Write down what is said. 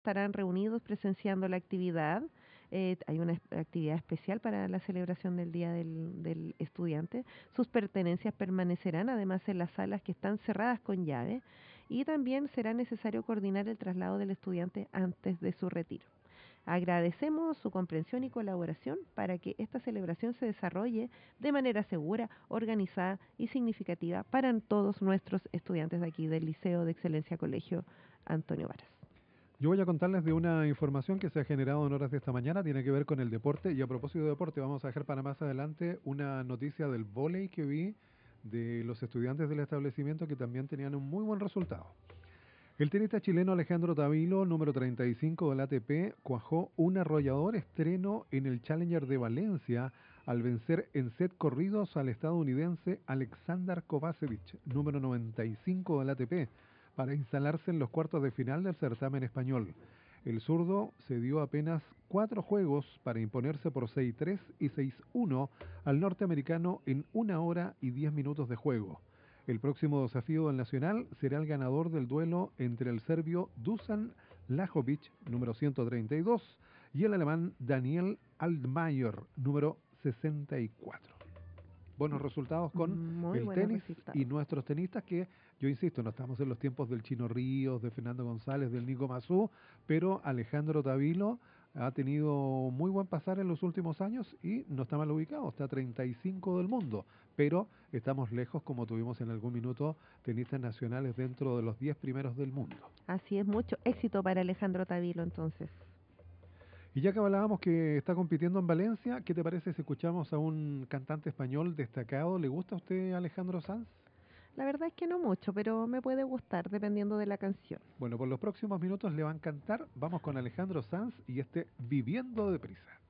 estarán reunidos presenciando la actividad. Hay una actividad especial para la celebración del Día del Estudiante. Sus pertenencias permanecerán además en las salas que están cerradas con llave y también será necesario coordinar el traslado del estudiante antes de su retiro. Agradecemos su comprensión y colaboración para que esta celebración se desarrolle de manera segura, organizada y significativa para todos nuestros estudiantes de aquí del Liceo de Excelencia Colegio Antonio Varas. Yo voy a contarles de una información que se ha generado en horas de esta mañana, tiene que ver con el deporte y a propósito de deporte vamos a dejar para más adelante una noticia del vóley que vi de los estudiantes del establecimiento que también tenían un muy buen resultado. El tenista chileno Alejandro Tavilo, número 35 del ATP, cuajó un arrollador estreno en el Challenger de Valencia al vencer en set corridos al estadounidense Alexander Kovacevic, número 95 del ATP, para instalarse en los cuartos de final del certamen español. El zurdo se dio apenas 4 juegos para imponerse por 6-3 y 6-1 al norteamericano en 1 hora y 10 minutos de juego. El próximo desafío del Nacional será el ganador del duelo entre el serbio Dusan Lajovic, número 132, y el alemán Daniel Altmaier, número 64. Buenos resultados con Muy el buenos tenis y resultados. nuestros tenistas que, yo insisto, no estamos en los tiempos del Chino Ríos, de Fernando González, del Nico Mazú, pero Alejandro Tavilo ha tenido muy buen pasar en los últimos años y no está mal ubicado, está 35 del mundo, pero estamos lejos, como tuvimos en algún minuto, tenistas nacionales dentro de los 10 primeros del mundo. Así es, mucho éxito para Alejandro Tavilo entonces. Y ya que hablábamos que está compitiendo en Valencia, ¿qué te parece si escuchamos a un cantante español destacado? ¿Le gusta a usted Alejandro Sanz? La verdad es que no mucho, pero me puede gustar dependiendo de la canción. Bueno, por los próximos minutos le va a encantar. Vamos con Alejandro Sanz y este Viviendo deprisa.